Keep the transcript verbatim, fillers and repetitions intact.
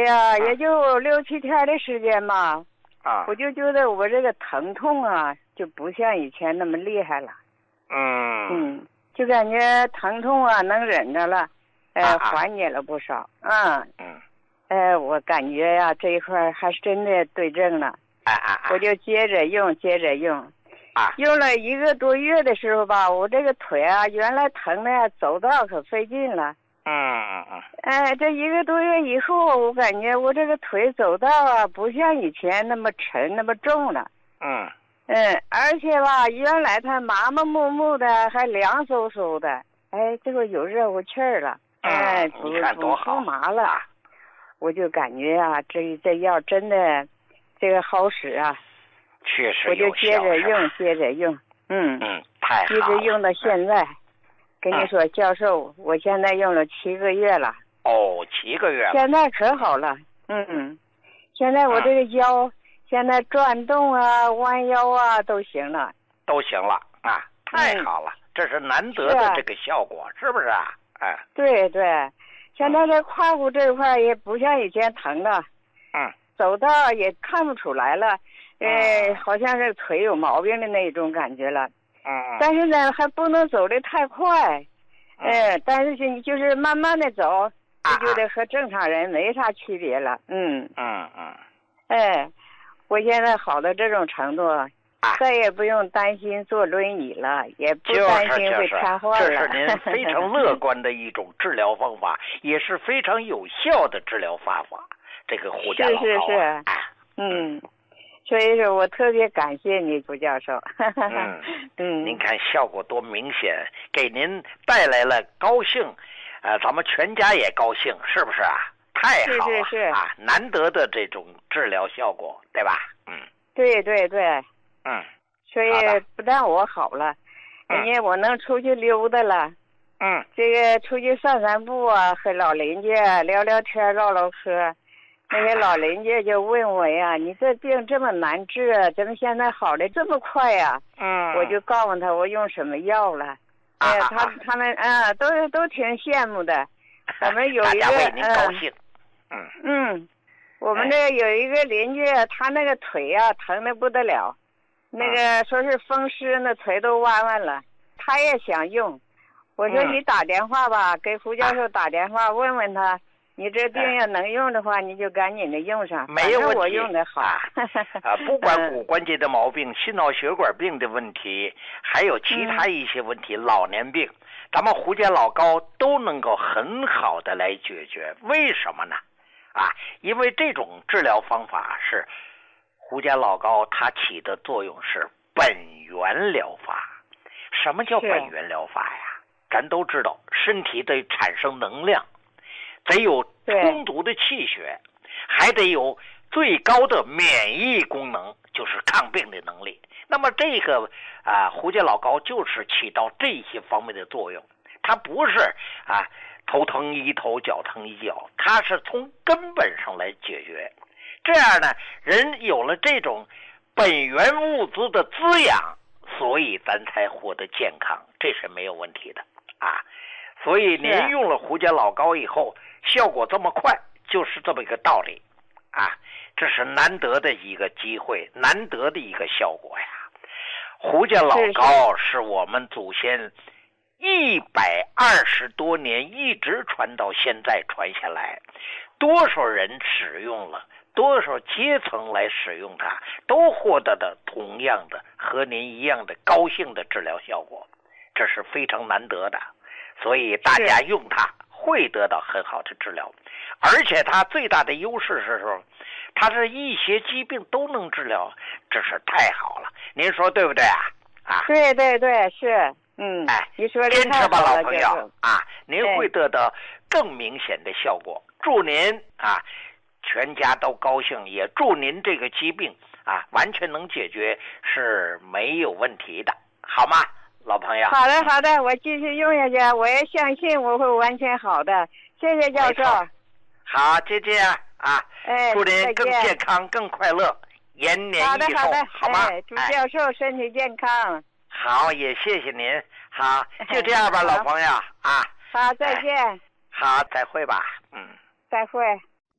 呀，也就六七天的时间吧。 啊。 我就觉得我这个疼痛啊，就不像以前那么厉害了。 嗯。 嗯，就感觉疼痛啊能忍着了，呃， 啊啊缓解了不少。嗯。 嗯。 呃，我感觉呀、这一块还是真的对症了。 啊啊啊！ 我就接着用，接着用。 啊。 用了一个多月的时候吧，我这个腿啊，原来疼的呀，走道可费劲了。 嗯嗯嗯。 哎，这一个多月以后，我感觉我这个腿走道啊，不像以前那么沉，那么重了。 嗯。 嗯，而且吧，原来它麻麻木木的，还凉飕飕的。哎，这个有热乎气儿了。哎， 嗯，你看多好。 不麻了。我就感觉啊，这这药真的，这个好使啊。 确实我就有接着效。 用，接着用。嗯。 嗯，太好了。 一直用到现在。跟你说，教授，我现在用了七个月了。 哦，七个月了。 现在可好了。嗯。现在我这个腰， 嗯、 现在转动啊、弯腰啊都行了。 都行了啊，太好了，嗯、这是难得的这个效果，是, 啊、是不是啊？哎。 对对，现在这胯骨这块也不像以前疼了。 嗯。 走道也看不出来了，呃，嗯、好像是腿有毛病的那种感觉了。 嗯。 但是呢，还不能走得太快。嗯。呃、但是你就是慢慢的走，就觉得和正常人没啥区别了。嗯。 嗯嗯。 哎，我现在好到这种程度， 啊、 再也不用担心坐轮椅了，也不担心会瘫痪了。 就是就是、这是您非常乐观的一种治疗方法，也是非常有效的治疗方法。这个胡家老高、啊、 是是是。啊、嗯。所以说我特别感谢你，胡教授。 嗯嗯， 您看效果多明显，给您带来了高兴，呃，咱们全家也高兴，是不是啊？太好了， 是是是啊，难得的这种治疗效果，对吧？嗯， 对对对， 嗯， 所以不但我好了，人家我能出去溜达了， 嗯， 这个出去散散步啊，和老邻居聊聊天、唠唠嗑。那些老邻居就问我呀，你这病这么难治，怎么现在好的这么快呀？ 嗯， 我就告诉他我用什么药了。哎呀，他他们啊，都都挺羡慕的。我们有一个大家为您高兴。 嗯嗯，我们这有一个邻居，他那个腿啊疼得不得了，那个说是风湿，那腿都弯弯了。他也想用，我说你打电话吧，给胡教授打电话问问他。你这病要能用的话，你就赶紧的用上。 没有问题， 我用的好。 啊，啊不管骨关节的毛病、心脑血管病的问题，还有其他一些问题，嗯、老年病，咱们胡家老高都能够很好的来解决。为什么呢？啊，因为这种治疗方法是胡家老高它起的作用是本源疗法。什么叫本源疗法呀？咱都知道，身体得产生能量。得有充足的气血，还得有最高的免疫功能，就是抗病的能力。那么这个啊，胡家老高就是起到这些方面的作用。它不是啊头疼医头，脚疼医脚，它是从根本上来解决。这样呢，人有了这种本源物资的滋养，所以咱才活得健康，这是没有问题的啊。所以您用了胡家老高以后，效果这么快，就是这么一个道理啊！这是难得的一个机会，难得的一个效果呀。胡家老高是我们祖先一百二十多年一直传到现在传下来，多少人使用了，多少阶层来使用它，都获得的同样的和您一样的高兴的治疗效果，这是非常难得的。所以大家用它会得到很好的治疗，而且它最大的优势是说，它是一些疾病都能治疗，这是太好了。您说对不对啊？啊， 对对对，是，嗯， 哎， 你说坚持吧，老朋友啊，您会得到更明显的效果。祝您啊，全家都高兴，也祝您这个疾病啊完全能解决，是没有问题的，好吗？老朋友， 好的好的，我继续用下去，我也相信我会完全好的。谢谢教授。 好，就这样啊。 哎， 祝您更健康、更快乐，延年益寿， 好的好的， 好吗？ 哎，祝教授身体健康。 哎、好，也谢谢您。好，就这样吧，老朋友啊。 好，再见、 哎。好，再会吧。嗯。 再会。